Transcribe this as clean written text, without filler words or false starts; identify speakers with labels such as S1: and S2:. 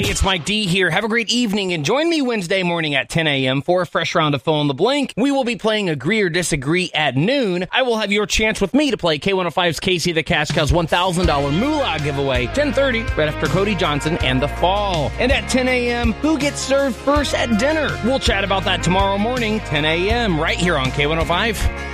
S1: Hey, it's Mike D here. Have a great evening and join me Wednesday morning at 10 a.m. for a fresh round of Fill in the Blank. We will be playing Agree or Disagree at noon. I will have your chance with me to play K105's Casey the Cash Cow's $1,000 moolah giveaway, 10:30, right after Cody Johnson and The Fall. And at 10 a.m., who gets served first at dinner? We'll chat about that tomorrow morning, 10 a.m., right here on K105.